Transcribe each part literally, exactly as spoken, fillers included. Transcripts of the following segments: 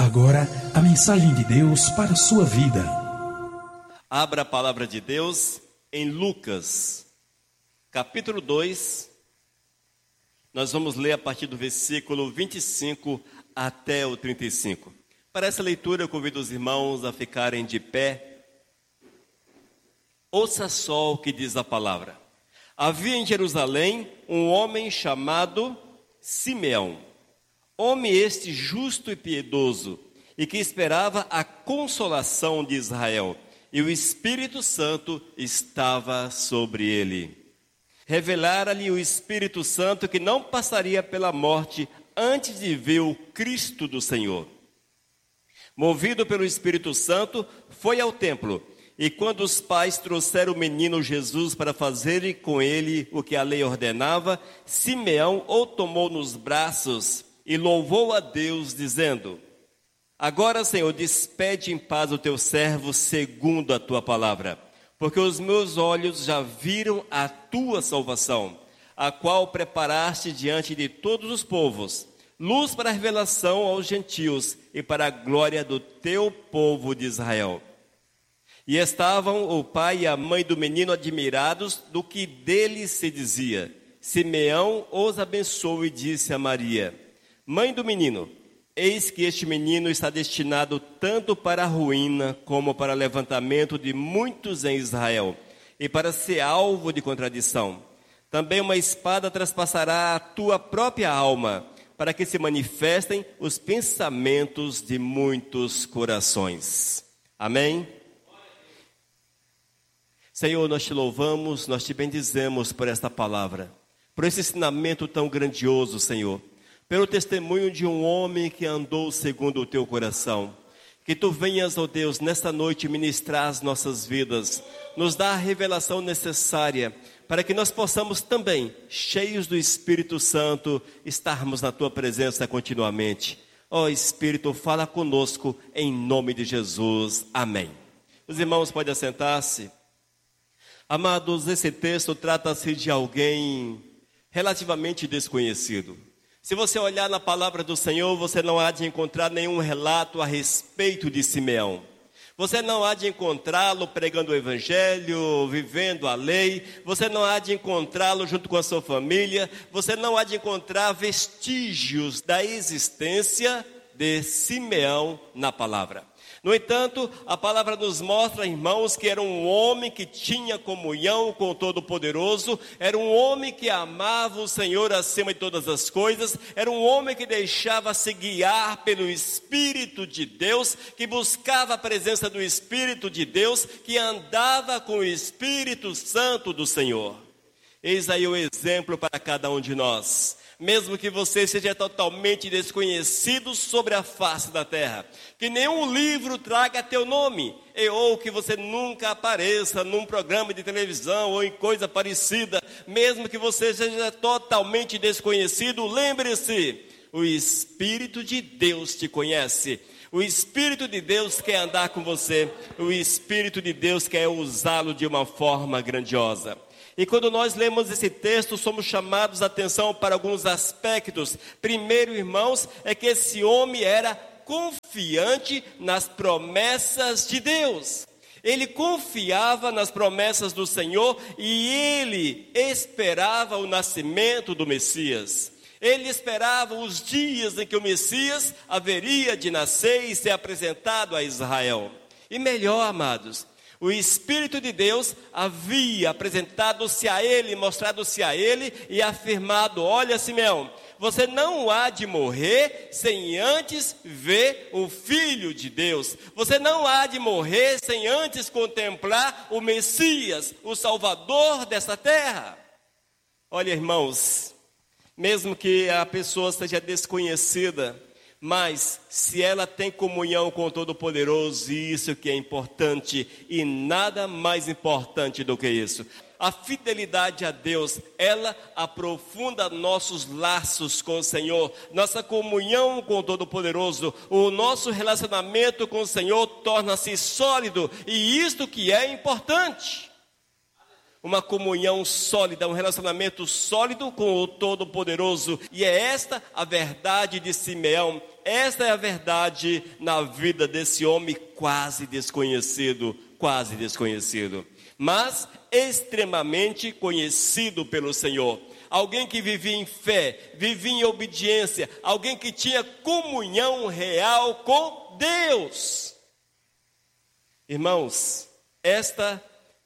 agora a mensagem de Deus para a sua vida. Abra a palavra de Deus em Lucas, capítulo dois. Nós vamos ler a partir do versículo vinte e cinco até o trinta e cinco. Para essa leitura eu convido os irmãos a ficarem de pé. Ouça só o que diz a palavra. Havia em Jerusalém um homem chamado Simeão. Homem este justo e piedoso, e que esperava a consolação de Israel, e o Espírito Santo estava sobre ele. Revelara-lhe o Espírito Santo que não passaria pela morte antes de ver o Cristo do Senhor. Movido pelo Espírito Santo, foi ao templo, e quando os pais trouxeram o menino Jesus para fazerem com ele o que a lei ordenava, Simeão o tomou nos braços e louvou a Deus, dizendo: Agora, Senhor, despede em paz o teu servo segundo a tua palavra, porque os meus olhos já viram a tua salvação, a qual preparaste diante de todos os povos, luz para a revelação aos gentios e para a glória do teu povo de Israel. E estavam o pai e a mãe do menino admirados do que dele se dizia. Simeão os abençoou e disse a Maria: Mãe do menino, eis que este menino está destinado tanto para a ruína como para o levantamento de muitos em Israel, e para ser alvo de contradição. Também uma espada traspassará a tua própria alma, para que se manifestem os pensamentos de muitos corações. Amém? Senhor, nós te louvamos, nós te bendizemos por esta palavra, por esse ensinamento tão grandioso, Senhor, pelo testemunho de um homem que andou segundo o teu coração. Que tu venhas, ó Deus, nesta noite ministrar as nossas vidas, nos dar a revelação necessária, para que nós possamos também, cheios do Espírito Santo, estarmos na tua presença continuamente. Ó Espírito, fala conosco em nome de Jesus. Amém. Os irmãos podem assentar-se. Amados, esse texto trata-se de alguém relativamente desconhecido. Se você olhar na palavra do Senhor, você não há de encontrar nenhum relato a respeito de Simeão. Você não há de encontrá-lo pregando o evangelho, vivendo a lei. Você não há de encontrá-lo junto com a sua família. Você não há de encontrar vestígios da existência de Simeão na palavra. No entanto, a palavra nos mostra, irmãos, que era um homem que tinha comunhão com o Todo-Poderoso, era um homem que amava o Senhor acima de todas as coisas, era um homem que deixava-se guiar pelo Espírito de Deus, que buscava a presença do Espírito de Deus, que andava com o Espírito Santo do Senhor. Eis aí o exemplo para cada um de nós. Mesmo que você seja totalmente desconhecido sobre a face da terra, que nenhum livro traga teu nome, e ou que você nunca apareça num programa de televisão ou em coisa parecida, mesmo que você seja totalmente desconhecido, lembre-se, o Espírito de Deus te conhece. O Espírito de Deus quer andar com você, o Espírito de Deus quer usá-lo de uma forma grandiosa. E quando nós lemos esse texto, somos chamados a atenção para alguns aspectos. Primeiro, irmãos, é que esse homem era confiante nas promessas de Deus. Ele confiava nas promessas do Senhor e ele esperava o nascimento do Messias. Ele esperava os dias em que o Messias haveria de nascer e ser apresentado a Israel. E melhor, amados, o Espírito de Deus havia apresentado-se a ele, mostrado-se a ele e afirmado: olha, Simeão, você não há de morrer sem antes ver o Filho de Deus. Você não há de morrer sem antes contemplar o Messias, o Salvador dessa terra. Olha, irmãos, mesmo que a pessoa seja desconhecida, mas se ela tem comunhão com o Todo-Poderoso, isso que é importante, e nada mais importante do que isso. A fidelidade a Deus, ela aprofunda nossos laços com o Senhor, nossa comunhão com o Todo-Poderoso, o nosso relacionamento com o Senhor torna-se sólido, e isto que é importante. uma comunhão sólida, um relacionamento sólido com o Todo-Poderoso. E é esta a verdade de Simeão, esta é a verdade na vida desse homem quase desconhecido, quase desconhecido, mas extremamente conhecido pelo Senhor. Alguém que vivia em fé, vivia em obediência, alguém que tinha comunhão real com Deus. Irmãos, esta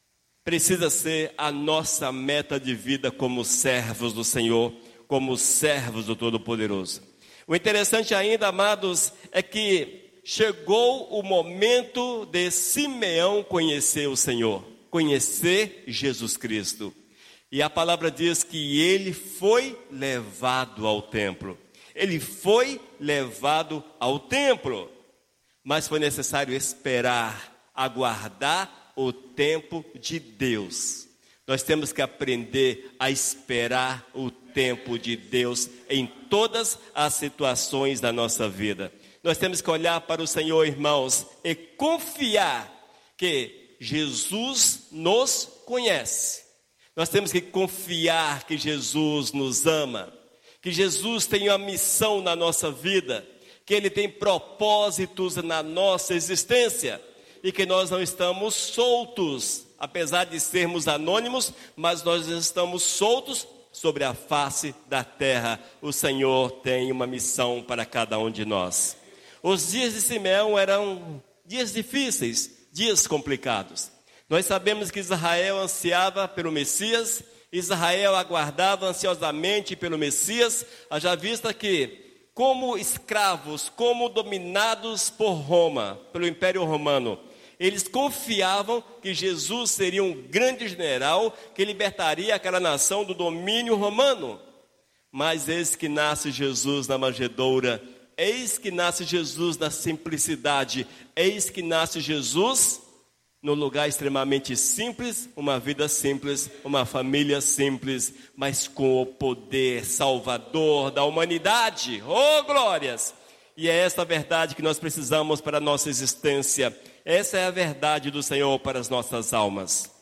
precisa ser a nossa meta de vida como servos do Senhor, como servos do Todo-Poderoso. O interessante ainda, amados, é que chegou o momento de Simeão conhecer o Senhor, conhecer Jesus Cristo. E a palavra diz que ele foi levado ao templo. Ele foi levado ao templo. Mas foi necessário esperar, aguardar o tempo de Deus. Nós temos que aprender a esperar o tempo de Deus em todas as situações da nossa vida. Nós temos que olhar para o Senhor, irmãos, e confiar que Jesus nos conhece. Nós temos que confiar que Jesus nos ama, que Jesus tem uma missão na nossa vida, que Ele tem propósitos na nossa existência e que nós não estamos soltos, apesar de sermos anônimos, mas nós estamos soltos sobre a face da terra. O Senhor tem uma missão para cada um de nós. Os dias de Simeão eram dias difíceis, dias complicados. Nós sabemos que Israel ansiava pelo Messias, Israel aguardava ansiosamente pelo Messias, haja vista que, como escravos, como dominados por Roma, pelo Império Romano, eles confiavam que Jesus seria um grande general que libertaria aquela nação do domínio romano. Mas eis que nasce Jesus na manjedoura, eis que nasce Jesus na simplicidade, eis que nasce Jesus no lugar extremamente simples, uma vida simples, uma família simples, mas com o poder salvador da humanidade. Oh, glórias! E é esta verdade que nós precisamos para a nossa existência. Essa é a verdade do Senhor para as nossas almas.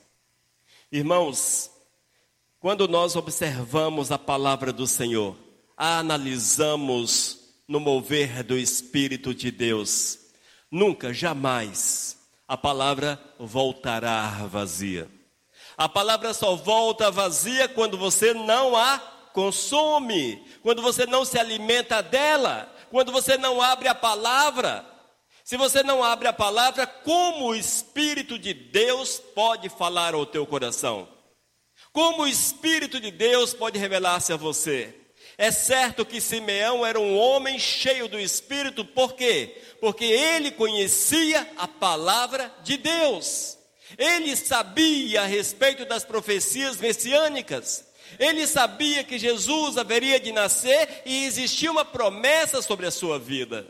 Irmãos, quando nós observamos a palavra do Senhor, a analisamos no mover do Espírito de Deus, nunca, jamais, a palavra voltará vazia. A palavra só volta vazia quando você não a consome, quando você não se alimenta dela, quando você não abre a palavra. Se você não abre a palavra, como o Espírito de Deus pode falar ao teu coração? Como o Espírito de Deus pode revelar-se a você? É certo que Simeão era um homem cheio do Espírito, por quê? Porque ele conhecia a palavra de Deus. Ele sabia a respeito das profecias messiânicas. Ele sabia que Jesus haveria de nascer e existia uma promessa sobre a sua vida.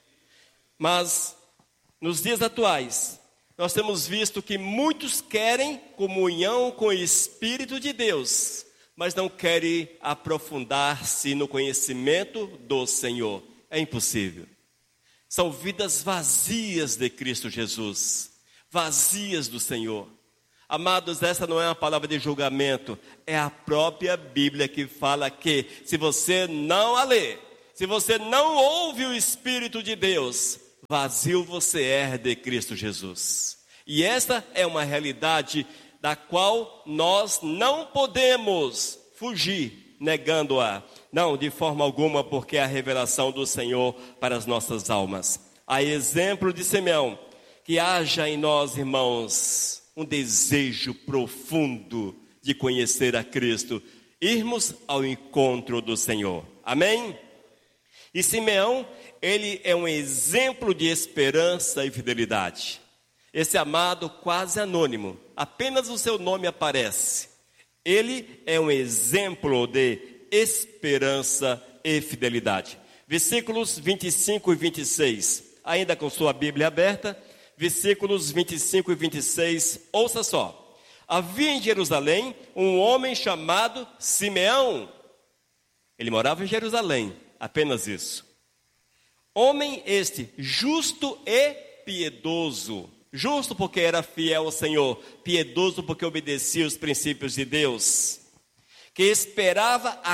Mas, nos dias atuais, nós temos visto que muitos querem comunhão com o Espírito de Deus, mas não querem aprofundar-se no conhecimento do Senhor. É impossível. São vidas vazias de Cristo Jesus, vazias do Senhor. Amados, essa não é uma palavra de julgamento, é a própria Bíblia que fala que se você não a lê, se você não ouve o Espírito de Deus, vazio você é de Cristo Jesus. E esta é uma realidade da qual nós não podemos fugir negando-a. Não, de forma alguma, porque é a revelação do Senhor para as nossas almas. A exemplo de Simeão, que haja em nós, irmãos, um desejo profundo de conhecer a Cristo, irmos ao encontro do Senhor. Amém? E Simeão, ele é um exemplo de esperança e fidelidade. Esse amado quase anônimo, apenas o seu nome aparece. Ele é um exemplo de esperança e fidelidade. Versículos vinte e cinco e vinte e seis, ainda com sua Bíblia aberta, versículos vinte e cinco e vinte e seis, ouça só. Havia em Jerusalém um homem chamado Simeão. Ele morava em Jerusalém, apenas isso. Homem este, justo e piedoso. justo porque era fiel ao Senhor, piedoso porque obedecia os princípios de Deus, que esperava a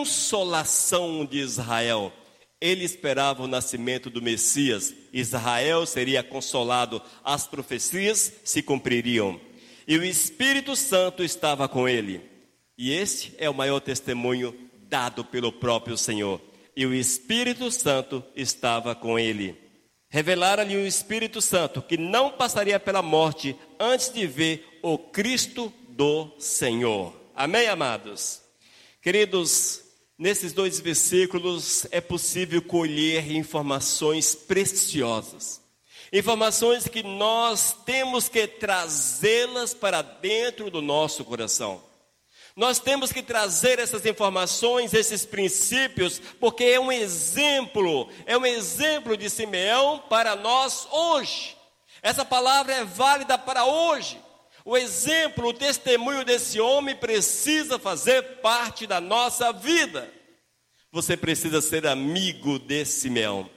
consolação de Israel. Ele esperava o nascimento do Messias. Israel seria consolado, as profecias se cumpririam. E o Espírito Santo estava com ele. E este é o maior testemunho dado pelo próprio Senhor. E o Espírito Santo estava com ele. Revelaram-lhe o Espírito Santo que não passaria pela morte antes de ver o Cristo do Senhor. Amém, amados? Queridos, nesses dois versículos é possível colher informações preciosas. Informações que nós temos que trazê-las para dentro do nosso coração. Nós temos que trazer essas informações, esses princípios, porque é um exemplo, é um exemplo de Simeão para nós hoje. Essa palavra é válida para hoje. O exemplo, o testemunho desse homem precisa fazer parte da nossa vida. Você precisa ser amigo desse Simeão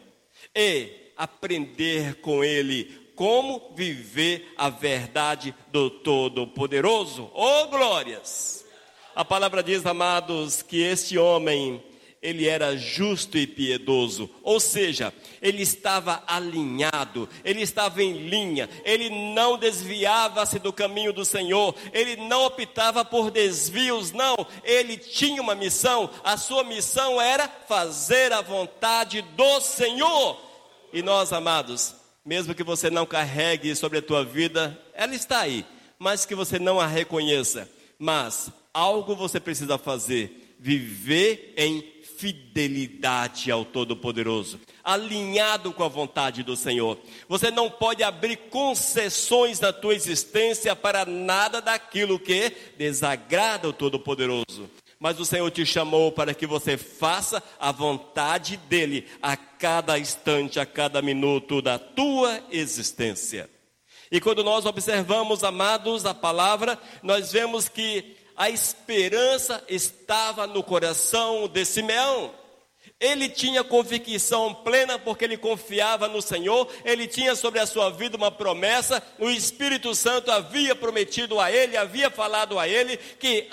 e aprender com ele como viver a verdade do Todo-Poderoso. Oh, glórias! A palavra diz, amados, que este homem, ele era justo e piedoso, ou seja, ele estava alinhado, ele estava em linha, ele não desviava-se do caminho do Senhor, ele não optava por desvios, não, ele tinha uma missão, a sua missão era fazer a vontade do Senhor. E nós, amados, mesmo que você não carregue sobre a tua vida, ela está aí, mas que você não a reconheça, mas algo você precisa fazer, viver em fidelidade ao Todo-Poderoso, alinhado com a vontade do Senhor. Você não pode abrir concessões na tua existência para nada daquilo que desagrada o Todo-Poderoso. Mas o Senhor te chamou para que você faça a vontade dEle a cada instante, a cada minuto da tua existência. E quando nós observamos, amados, a palavra, nós vemos que a esperança estava no coração de Simeão. Ele tinha convicção plena porque ele confiava no Senhor. Ele tinha sobre a sua vida uma promessa. O Espírito Santo havia prometido a ele, havia falado a ele que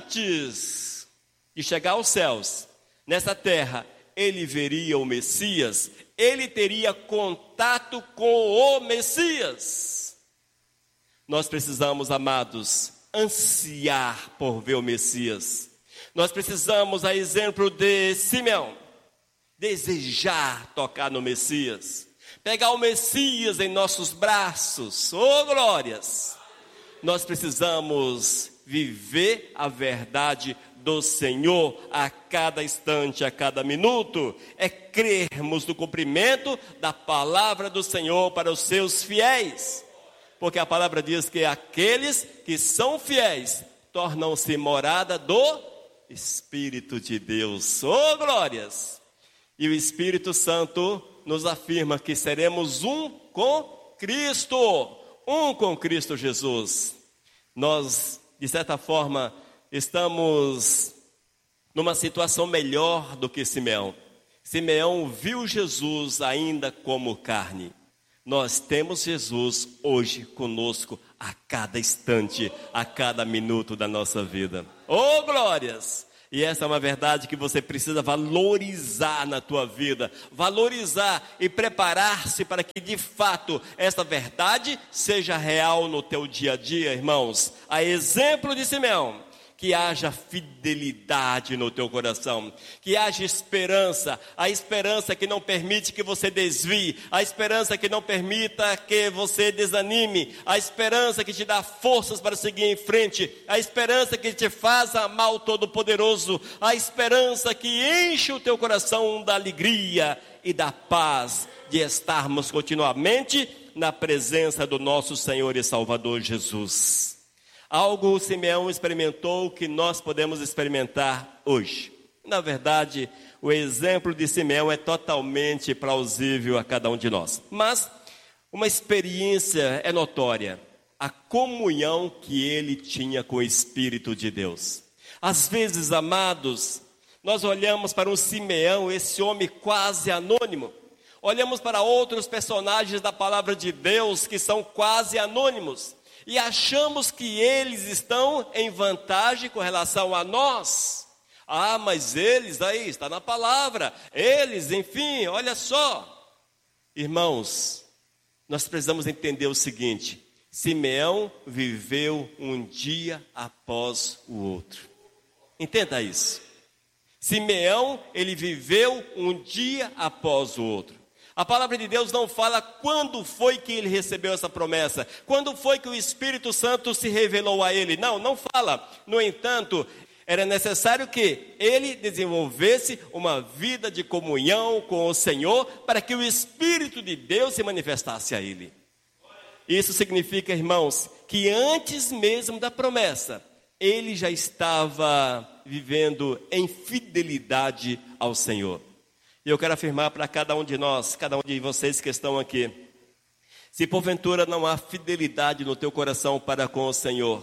antes de chegar aos céus, nessa terra, ele veria o Messias. Ele teria contato com o Messias. Nós precisamos, amados, ansiar por ver o Messias. Nós precisamos, a exemplo de Simeão, desejar tocar no Messias, pegar o Messias em nossos braços. Oh, glórias! Nós precisamos viver a verdade do Senhor a cada instante, a cada minuto. É crermos no cumprimento da palavra do Senhor para os seus fiéis. Porque a palavra diz que aqueles que são fiéis tornam-se morada do Espírito de Deus. Oh, glórias! E o Espírito Santo nos afirma que seremos um com Cristo, um com Cristo Jesus. Nós, de certa forma, estamos numa situação melhor do que Simeão. Simeão viu Jesus ainda como carne. Nós temos Jesus hoje conosco a cada instante, a cada minuto da nossa vida. Oh, glórias! E essa é uma verdade que você precisa valorizar na tua vida. Valorizar e preparar-se para que de fato essa verdade seja real no teu dia a dia, irmãos. A exemplo de Simeão. Que haja fidelidade no teu coração, que haja esperança, a esperança que não permite que você desvie, a esperança que não permita que você desanime, a esperança que te dá forças para seguir em frente, a esperança que te faz amar o Todo-Poderoso, a esperança que enche o teu coração da alegria e da paz de estarmos continuamente na presença do nosso Senhor e Salvador Jesus. Algo o Simeão experimentou que nós podemos experimentar hoje. Na verdade, o exemplo de Simeão é totalmente plausível a cada um de nós. Mas uma experiência é notória. A comunhão que ele tinha com o Espírito de Deus. Às vezes, amados, nós olhamos para um Simeão, esse homem quase anônimo. Olhamos para outros personagens da palavra de Deus que são quase anônimos e achamos que eles estão em vantagem com relação a nós. Ah, mas eles aí, está na palavra, eles, enfim, olha só. Irmãos, nós precisamos entender o seguinte: Simeão viveu um dia após o outro. Entenda isso. Simeão, ele viveu um dia após o outro. A palavra de Deus não fala quando foi que ele recebeu essa promessa, quando foi que o Espírito Santo se revelou a ele. Não, não fala. No entanto, era necessário que ele desenvolvesse uma vida de comunhão com o Senhor para que o Espírito de Deus se manifestasse a ele. Isso significa, irmãos, que antes mesmo da promessa, ele já estava vivendo em fidelidade ao Senhor. E eu quero afirmar para cada um de nós, cada um de vocês que estão aqui, se porventura não há fidelidade no teu coração para com o Senhor,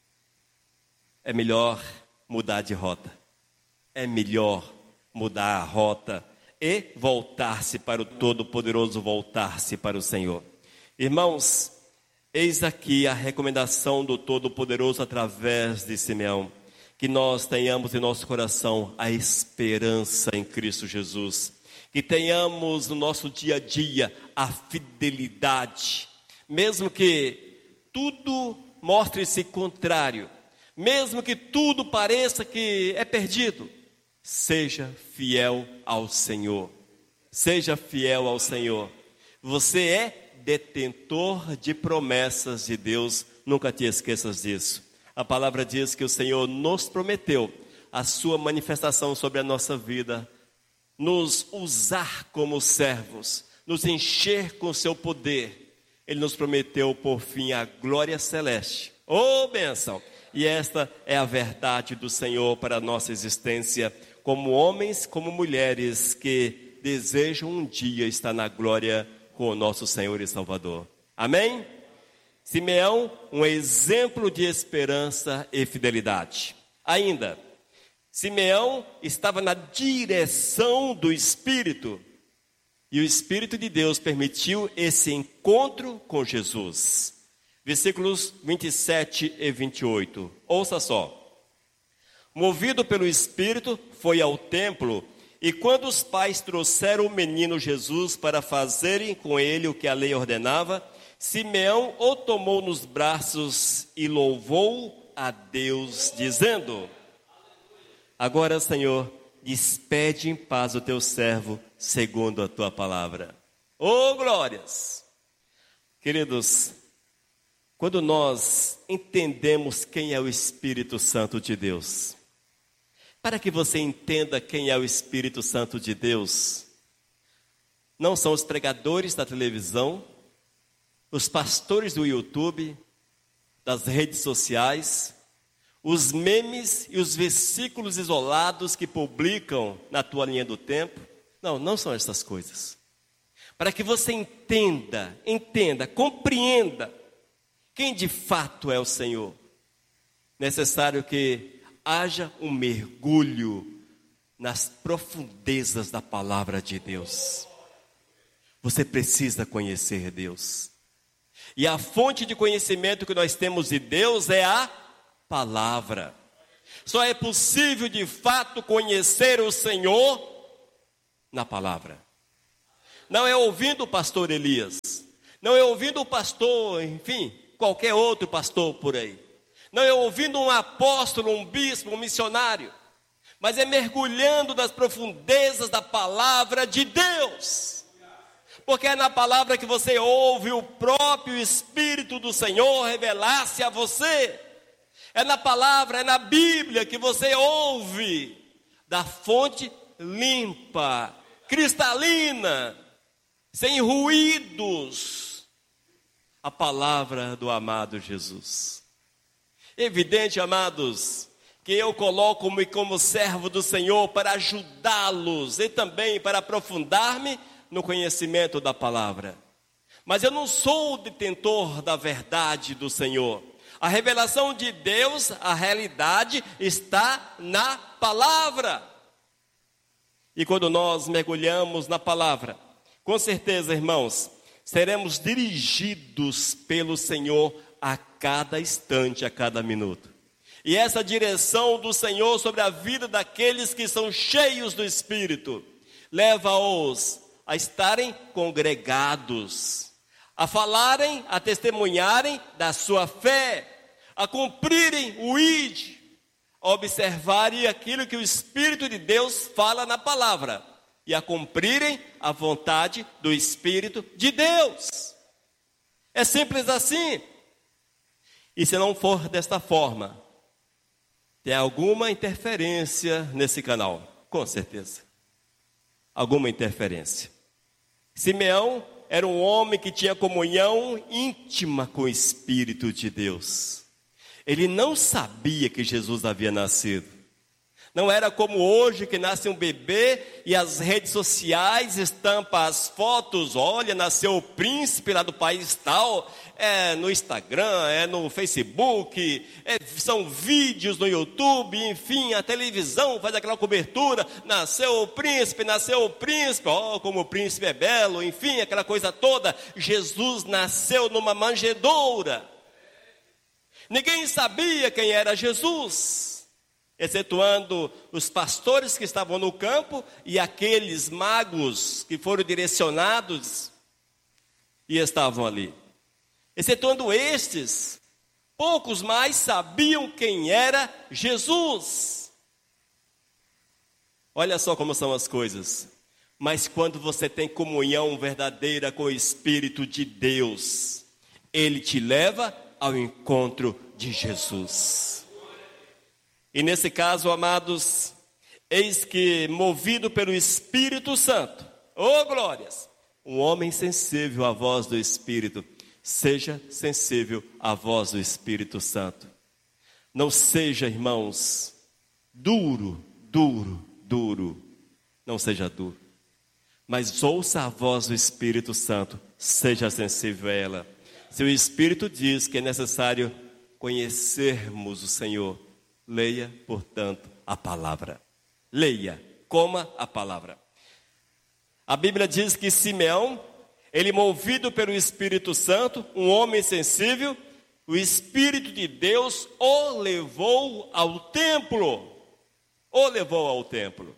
é melhor mudar de rota. É melhor mudar a rota e voltar-se para o Todo-Poderoso, voltar-se para o Senhor. Irmãos, eis aqui a recomendação do Todo-Poderoso através de Simeão, que nós tenhamos em nosso coração a esperança em Cristo Jesus, que tenhamos no nosso dia a dia a fidelidade, mesmo que tudo mostre-se contrário, mesmo que tudo pareça que é perdido, seja fiel ao Senhor, seja fiel ao Senhor. Você é detentor de promessas de Deus, nunca te esqueças disso. A palavra diz que o Senhor nos prometeu a sua manifestação sobre a nossa vida, nos usar como servos, nos encher com o seu poder. Ele nos prometeu, por fim, a glória celeste. Oh, bênção! E esta é a verdade do Senhor para a nossa existência, como homens, como mulheres que desejam um dia estar na glória com o nosso Senhor e Salvador. Amém? Simeão, um exemplo de esperança e fidelidade. Ainda, Simeão estava na direção do Espírito, e o Espírito de Deus permitiu esse encontro com Jesus. Versículos vinte e sete e vinte e oito. Ouça só. Movido pelo Espírito, foi ao templo, e quando os pais trouxeram o menino Jesus para fazerem com ele o que a lei ordenava, Simeão o tomou nos braços e louvou a Deus, dizendo: agora, Senhor, despede em paz o teu servo, segundo a tua palavra. Oh, glórias! Queridos, quando nós entendemos quem é o Espírito Santo de Deus, para que você entenda quem é o Espírito Santo de Deus, não são os pregadores da televisão, os pastores do YouTube, das redes sociais, os memes e os versículos isolados que publicam na tua linha do tempo. Não, não são essas coisas. Para que você entenda, entenda, compreenda quem de fato é o Senhor, necessário que haja um mergulho nas profundezas da palavra de Deus. Você precisa conhecer Deus. E a fonte de conhecimento que nós temos de Deus é a palavra. Só é possível de fato conhecer o Senhor na palavra. Não é ouvindo o pastor Elias, não é ouvindo o pastor, enfim, qualquer outro pastor por aí. Não é ouvindo um apóstolo, um bispo, um missionário, mas é mergulhando nas profundezas da palavra de Deus. Porque é na palavra que você ouve o próprio Espírito do Senhor revelar-se a você. É na palavra, é na Bíblia que você ouve da fonte limpa, cristalina, sem ruídos, a palavra do amado Jesus. Evidente, amados, que eu coloco-me como servo do Senhor para ajudá-los e também para aprofundar-me no conhecimento da palavra. Mas eu não sou o detentor da verdade do Senhor. A revelação de Deus, a realidade está na palavra. E quando nós mergulhamos na palavra, Com certeza, irmãos, seremos dirigidos pelo Senhor a cada instante, a cada minuto. E essa direção do Senhor sobre a vida daqueles que são cheios do Espírito leva-os a estarem congregados, a falarem, a testemunharem da sua fé, a cumprirem o I D, a observarem aquilo que o Espírito de Deus fala na palavra e a cumprirem a vontade do Espírito de Deus. É simples assim. E se não for desta forma, tem alguma interferência nesse canal, com certeza. Alguma interferência. Simeão era um homem que tinha comunhão íntima com o Espírito de Deus. Ele não sabia que Jesus havia nascido. Não era como hoje que nasce um bebê e as redes sociais estampam as fotos. Olha, nasceu o príncipe lá do país tal. É no Instagram, é no Facebook, é, são vídeos no YouTube, enfim, a televisão faz aquela cobertura. Nasceu o príncipe, nasceu o príncipe. Oh, como o príncipe é belo, enfim, aquela coisa toda. Jesus nasceu numa manjedoura. Ninguém sabia quem era Jesus, excetuando os pastores que estavam no campo e aqueles magos que foram direcionados e estavam ali. Excetuando estes, poucos mais sabiam quem era Jesus. Olha só como são as coisas. Mas quando você tem comunhão verdadeira com o Espírito de Deus, Ele te leva ao encontro de Jesus. E nesse caso, amados, eis que, movido pelo Espírito Santo, oh glórias, um homem sensível à voz do Espírito, seja sensível à voz do Espírito Santo. Não seja, irmãos, duro, duro, duro. Não seja duro. Mas ouça a voz do Espírito Santo, seja sensível a ela. Se o Espírito diz que é necessário conhecermos o Senhor, leia, portanto, a palavra. Leia, coma a palavra. A Bíblia diz que Simeão, ele movido pelo Espírito Santo, um homem sensível, o Espírito de Deus o levou ao templo. O levou ao templo.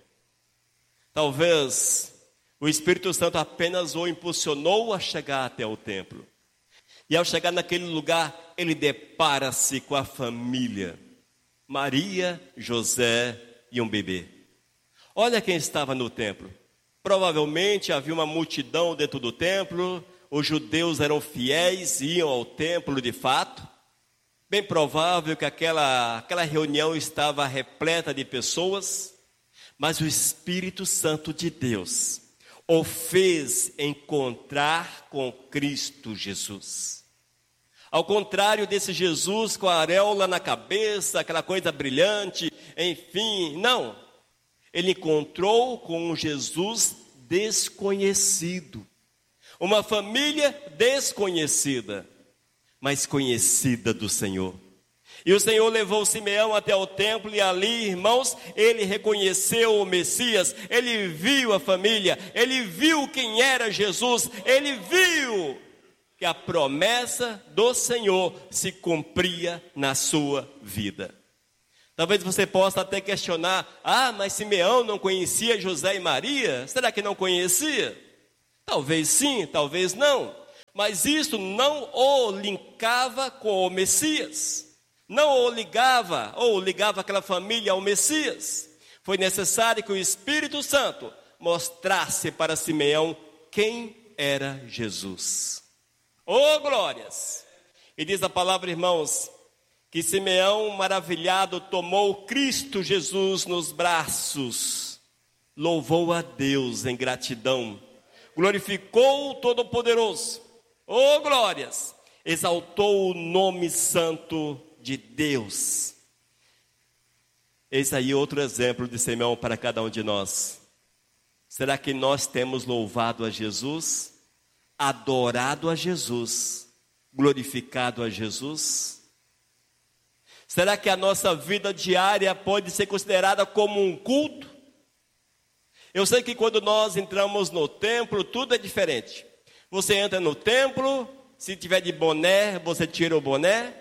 Talvez o Espírito Santo apenas o impulsionou a chegar até o templo. E ao chegar naquele lugar, ele depara-se com a família. Maria, José e um bebê. Olha quem estava no templo. Provavelmente havia uma multidão dentro do templo. Os judeus eram fiéis, iam ao templo de fato. Bem provável que aquela, aquela reunião estava repleta de pessoas. Mas o Espírito Santo de Deus o fez encontrar com Cristo Jesus. Ao contrário desse Jesus com a auréola na cabeça, aquela coisa brilhante, enfim, não. Ele encontrou com um Jesus desconhecido. Uma família desconhecida, mas conhecida do Senhor. E o Senhor levou Simeão até o templo e ali, irmãos, ele reconheceu o Messias, ele viu a família, ele viu quem era Jesus, ele viu que a promessa do Senhor se cumpria na sua vida. Talvez você possa até questionar, ah, mas Simeão não conhecia José e Maria? Será que não conhecia? Talvez sim, talvez não. Mas isso não o linkava com o Messias. Não o ligava, ou ligava aquela família ao Messias. Foi necessário que o Espírito Santo mostrasse para Simeão quem era Jesus. Oh, glórias! E diz a palavra, irmãos, que Simeão, maravilhado, tomou Cristo Jesus nos braços, louvou a Deus em gratidão, glorificou o Todo-Poderoso, oh, glórias! Exaltou o nome santo de Deus. Eis aí outro exemplo de Simeão para cada um de nós. Será que nós temos louvado a Jesus, adorado a Jesus, glorificado a Jesus? Será que a nossa vida diária pode ser considerada como um culto? Eu sei que quando nós entramos no templo, tudo é diferente. Você entra no templo, se tiver de boné, você tira o boné.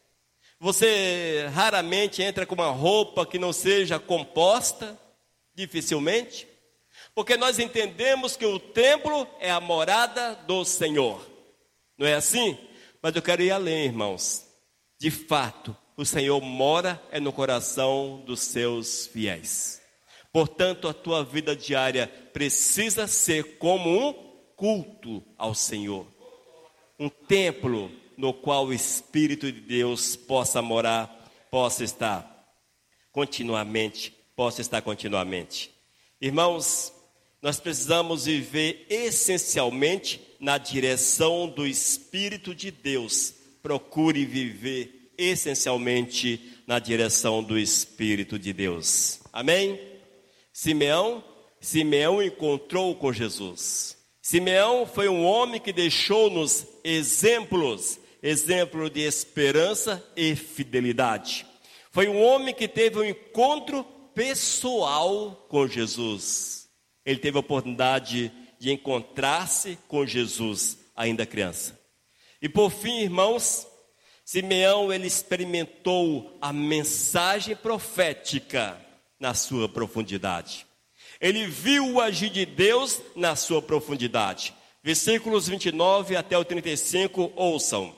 Você raramente entra com uma roupa que não seja composta, dificilmente. Porque nós entendemos que o templo é a morada do Senhor. Não é assim? Mas eu quero ir além, irmãos. De fato, o Senhor mora é no coração dos seus fiéis. Portanto, a tua vida diária precisa ser como um culto ao Senhor. Um templo no qual o Espírito de Deus possa morar, possa estar continuamente, possa estar continuamente. Irmãos, nós precisamos viver essencialmente na direção do Espírito de Deus. Procure viver essencialmente na direção do Espírito de Deus. Amém? Simeão, Simeão encontrou com Jesus. Simeão foi um homem que deixou-nos exemplos, exemplo de esperança e fidelidade. Foi um homem que teve um encontro pessoal com Jesus. Ele teve a oportunidade de encontrar-se com Jesus, ainda criança. E por fim, irmãos, Simeão, ele experimentou a mensagem profética na sua profundidade. Ele viu o agir de Deus na sua profundidade. Versículos vinte e nove até o trinta e cinco, ouçam.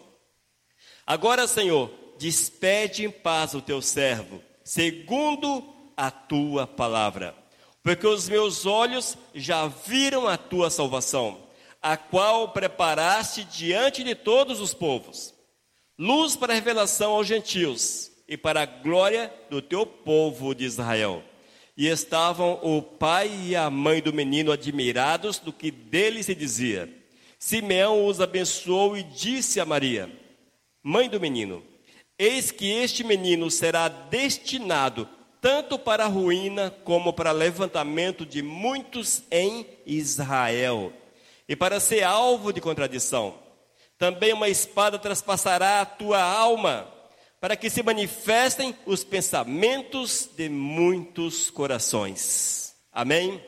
Agora, Senhor, despede em paz o teu servo, segundo a tua palavra. Porque os meus olhos já viram a tua salvação, a qual preparaste diante de todos os povos. Luz para a revelação aos gentios e para a glória do teu povo de Israel. E estavam o pai e a mãe do menino admirados do que dele se dizia. Simeão os abençoou e disse a Maria, mãe do menino, eis que este menino será destinado tanto para a ruína como para levantamento de muitos em Israel, e para ser alvo de contradição. Também uma espada traspassará a tua alma, para que se manifestem os pensamentos de muitos corações. Amém?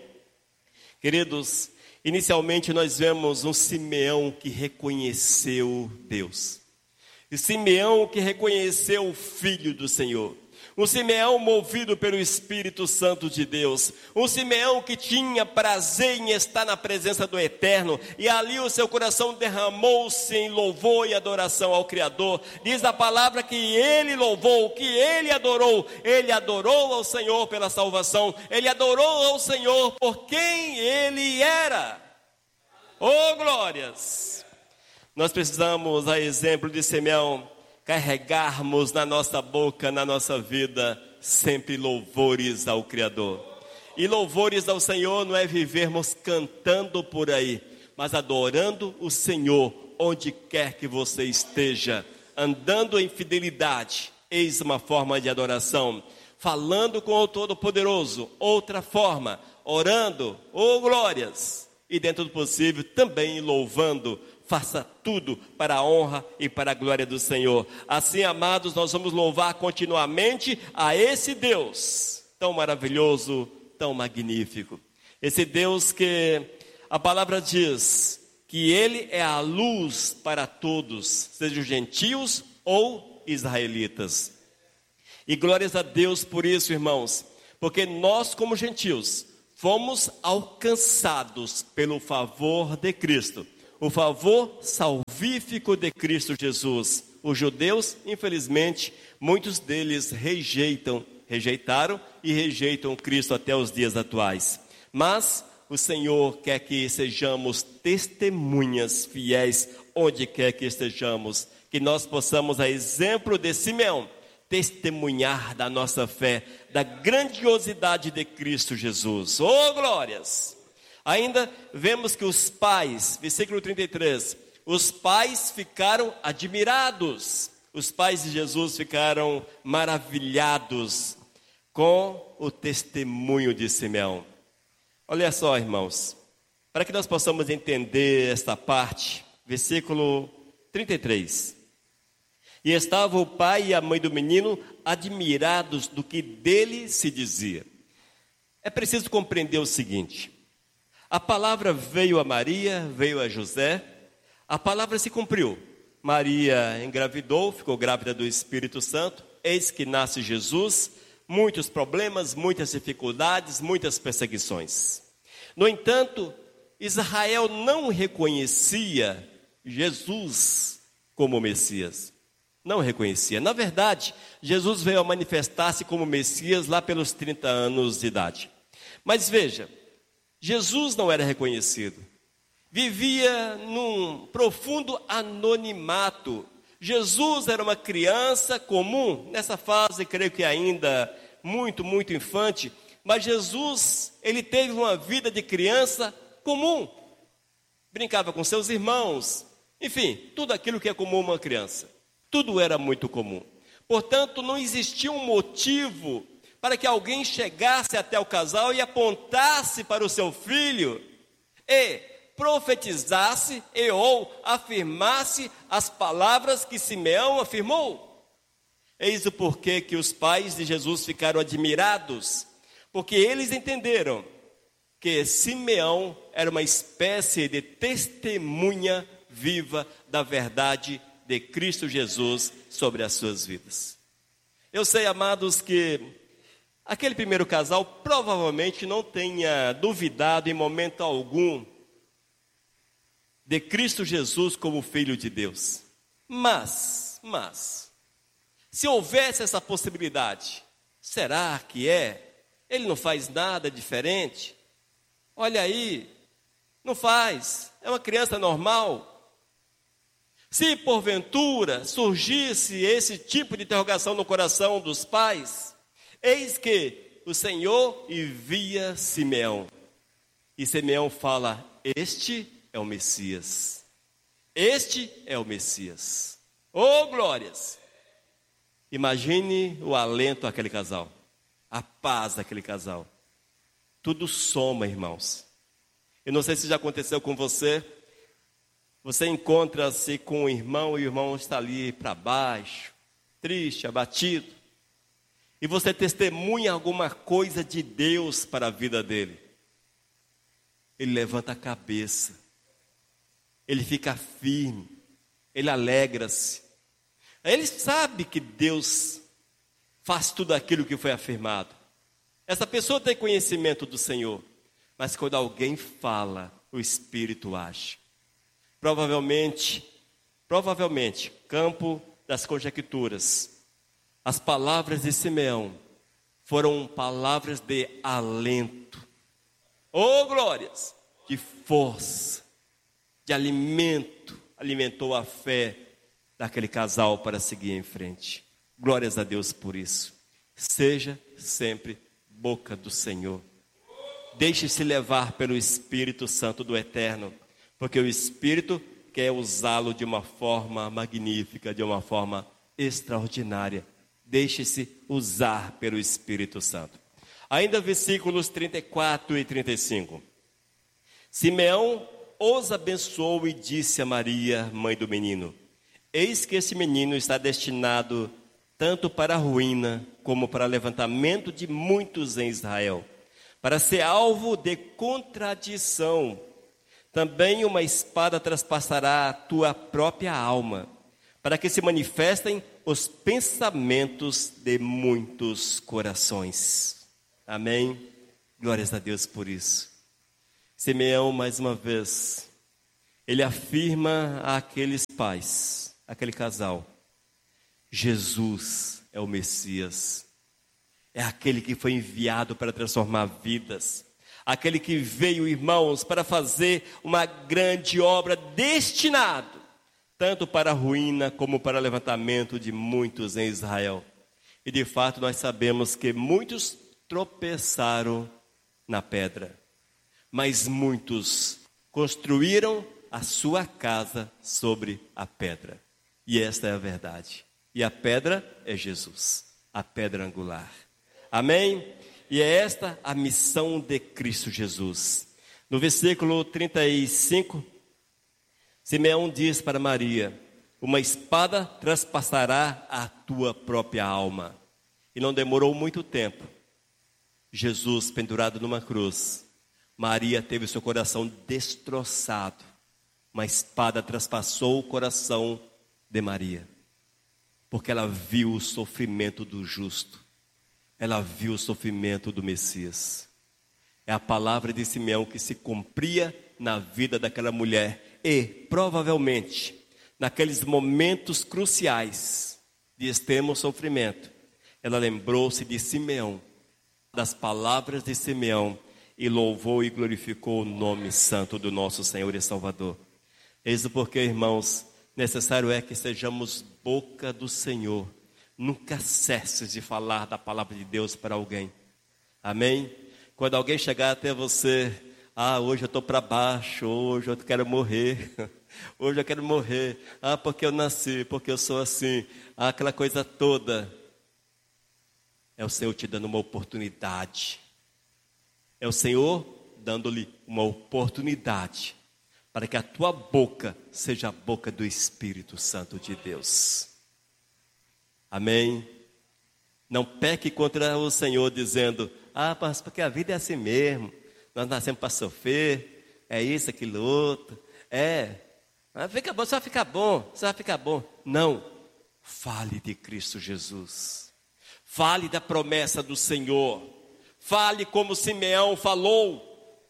Queridos, inicialmente nós vemos um Simeão que reconheceu Deus. E Simeão que reconheceu o Filho do Senhor. Um Simeão movido pelo Espírito Santo de Deus. Um Simeão que tinha prazer em estar na presença do Eterno. E ali o seu coração derramou-se em louvor e adoração ao Criador. Diz a palavra que ele louvou, que ele adorou. Ele adorou ao Senhor pela salvação. Ele adorou ao Senhor por quem ele era. Oh, glórias! Nós precisamos, a exemplo de Simeão, carregarmos na nossa boca, na nossa vida, sempre louvores ao Criador. E louvores ao Senhor não é vivermos cantando por aí, mas adorando o Senhor onde quer que você esteja, andando em fidelidade. Eis uma forma de adoração. Falando com o Todo-Poderoso, outra forma, orando, oh glórias, e dentro do possível também louvando. Faça tudo para a honra e para a glória do Senhor. Assim, amados, nós vamos louvar continuamente a esse Deus tão maravilhoso, tão magnífico. Esse Deus que a palavra diz que Ele é a luz para todos, sejam gentios ou israelitas. E glórias a Deus por isso, irmãos, porque nós como gentios fomos alcançados pelo favor de Cristo. O favor salvífico de Cristo Jesus. Os judeus, infelizmente, muitos deles rejeitam, rejeitaram e rejeitam Cristo até os dias atuais. Mas o Senhor quer que sejamos testemunhas fiéis onde quer que estejamos. Que nós possamos, a exemplo de Simeão, testemunhar da nossa fé, da grandiosidade de Cristo Jesus. Oh, glórias! Ainda vemos que os pais, versículo trinta e três, os pais ficaram admirados, os pais de Jesus ficaram maravilhados com o testemunho de Simeão. Olha só, irmãos, para que nós possamos entender esta parte, versículo trinta e três. E estava o pai e a mãe do menino admirados do que dele se dizia. É preciso compreender o seguinte: a palavra veio a Maria, veio a José, a palavra se cumpriu. Maria engravidou, ficou grávida do Espírito Santo, eis que nasce Jesus, muitos problemas, muitas dificuldades, muitas perseguições. No entanto, Israel não reconhecia Jesus como Messias. Não reconhecia. Na verdade, Jesus veio a manifestar-se como Messias lá pelos trinta anos de idade. Mas veja, Jesus não era reconhecido. Vivia num profundo anonimato. Jesus era uma criança comum, nessa fase, creio que ainda muito, muito infante, mas Jesus, ele teve uma vida de criança comum. Brincava com seus irmãos, enfim, tudo aquilo que é comum a uma criança. Tudo era muito comum. Portanto, não existia um motivo para que alguém chegasse até o casal e apontasse para o seu filho e profetizasse e ou afirmasse as palavras que Simeão afirmou. Eis o porquê que os pais de Jesus ficaram admirados, porque eles entenderam que Simeão era uma espécie de testemunha viva da verdade de Cristo Jesus sobre as suas vidas. Eu sei, amados, que aquele primeiro casal provavelmente não tenha duvidado em momento algum de Cristo Jesus como Filho de Deus. Mas, mas, se houvesse essa possibilidade, será que é? Ele não faz nada diferente? Olha aí, não faz, é uma criança normal. Se porventura surgisse esse tipo de interrogação no coração dos pais, eis que o Senhor envia Simeão. E Simeão fala: este é o Messias. Este é o Messias. Oh, glórias! Imagine o alento daquele casal, a paz daquele casal. Tudo soma, irmãos. Eu não sei se já aconteceu com você. Você encontra-se com um irmão e o irmão está ali para baixo, triste, abatido. E você testemunha alguma coisa de Deus para a vida dele. Ele levanta a cabeça. Ele fica firme. Ele alegra-se. Ele sabe que Deus faz tudo aquilo que foi afirmado. Essa pessoa tem conhecimento do Senhor. Mas quando alguém fala, o Espírito age. Provavelmente, provavelmente, campo das conjecturas, as palavras de Simeão foram palavras de alento, oh glórias, de força, de alimento, alimentou a fé daquele casal para seguir em frente. Glórias a Deus por isso. Seja sempre boca do Senhor. Deixe-se levar pelo Espírito Santo do Eterno, porque o Espírito quer usá-lo de uma forma magnífica, de uma forma extraordinária. Deixe-se usar pelo Espírito Santo. Ainda versículos trinta e quatro e trinta e cinco. Simeão os abençoou e disse a Maria, mãe do menino: eis que esse menino está destinado tanto para a ruína, como para levantamento de muitos em Israel, para ser alvo de contradição. Também uma espada traspassará a tua própria alma, para que se manifestem os pensamentos de muitos corações. Amém? Glórias a Deus por isso. Simeão, mais uma vez, ele afirma àqueles pais, aquele casal: Jesus é o Messias, é aquele que foi enviado para transformar vidas. Aquele que veio, irmãos, para fazer uma grande obra, destinado tanto para a ruína como para o levantamento de muitos em Israel. E de fato nós sabemos que muitos tropeçaram na pedra, mas muitos construíram a sua casa sobre a pedra. E esta é a verdade. E a pedra é Jesus, a pedra angular. Amém? E é esta a missão de Cristo Jesus. No versículo trinta e cinco, Simeão diz para Maria: uma espada traspassará a tua própria alma. E não demorou muito tempo Jesus pendurado numa cruz, Maria teve seu coração destroçado. Uma espada traspassou o coração de Maria, porque ela viu o sofrimento do justo, ela viu o sofrimento do Messias. É a palavra de Simeão que se cumpria na vida daquela mulher, e provavelmente, naqueles momentos cruciais de extremo sofrimento, ela lembrou-se de Simeão, das palavras de Simeão, e louvou e glorificou o nome santo do nosso Senhor e Salvador. Eis o porquê, irmãos, necessário é que sejamos boca do Senhor. Nunca cesses de falar da palavra de Deus para alguém. Amém? Quando alguém chegar até você, ah, hoje eu estou para baixo, hoje eu quero morrer, hoje eu quero morrer, ah, porque eu nasci, porque eu sou assim, ah, aquela coisa toda. É o Senhor te dando uma oportunidade. É o Senhor dando-lhe uma oportunidade para que a tua boca seja a boca do Espírito Santo de Deus. Amém? Não peque contra o Senhor dizendo, ah, mas porque a vida é assim mesmo, nós nascemos para sofrer, é isso, aquilo, outro, é, mas fica bom, só vai ficar bom, só vai ficar bom. Não, fale de Cristo Jesus, fale da promessa do Senhor, fale como Simeão falou,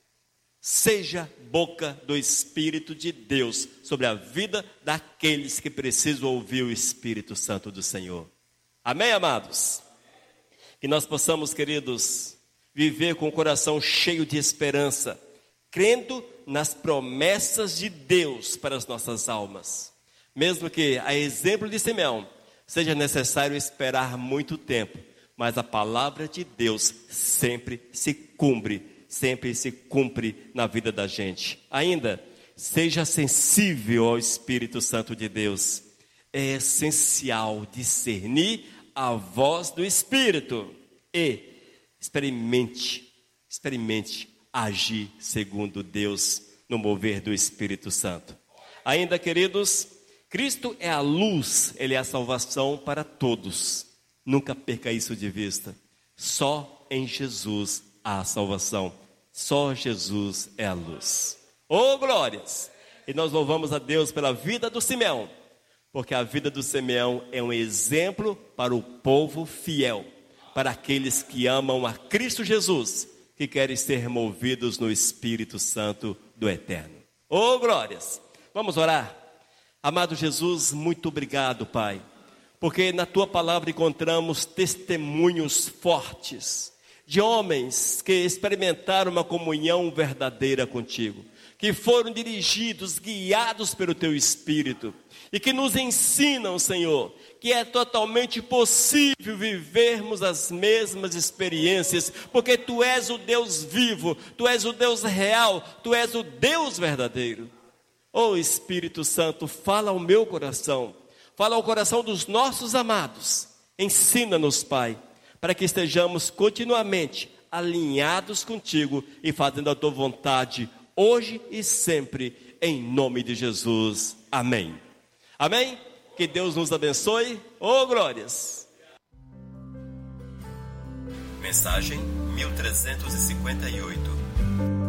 seja boca do Espírito de Deus sobre a vida daqueles que precisam ouvir o Espírito Santo do Senhor. Amém, amados? Que nós possamos, queridos, viver com o coração cheio de esperança, crendo nas promessas de Deus para as nossas almas. Mesmo que, a exemplo de Simeão, seja necessário esperar muito tempo, mas a palavra de Deus sempre se cumpre, sempre se cumpre na vida da gente. Ainda, seja sensível ao Espírito Santo de Deus. É essencial discernir a voz do Espírito e experimente, experimente agir segundo Deus no mover do Espírito Santo. Ainda, queridos, Cristo é a luz, Ele é a salvação para todos. Nunca perca isso de vista. Só em Jesus há salvação. Só Jesus é a luz. Oh, glórias! E nós louvamos a Deus pela vida do Simeão, porque a vida do Simeão é um exemplo para o povo fiel, para aqueles que amam a Cristo Jesus, que querem ser movidos no Espírito Santo do Eterno. Oh, glórias! Vamos orar. Amado Jesus, muito obrigado, Pai, porque na Tua palavra encontramos testemunhos fortes de homens que experimentaram uma comunhão verdadeira contigo, que foram dirigidos, guiados pelo Teu Espírito, e que nos ensinam, Senhor, que é totalmente possível vivermos as mesmas experiências, porque Tu és o Deus vivo, Tu és o Deus real, Tu és o Deus verdadeiro. Oh, Espírito Santo, fala ao meu coração, fala ao coração dos nossos amados, ensina-nos, Pai, para que estejamos continuamente alinhados contigo e fazendo a Tua vontade, hoje e sempre, em nome de Jesus. Amém. Amém? Que Deus nos abençoe. Oh, glórias! Mensagem mil trezentos e cinquenta e oito.